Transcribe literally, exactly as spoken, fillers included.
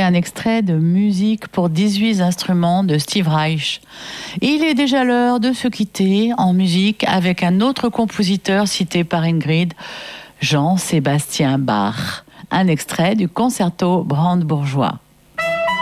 un extrait de Musique pour dix-huit instruments de Steve Reich. Il est déjà l'heure de se quitter en musique avec un autre compositeur cité par Ingrid, Jean-Sébastien Bach. Un extrait du concerto brandebourgeois.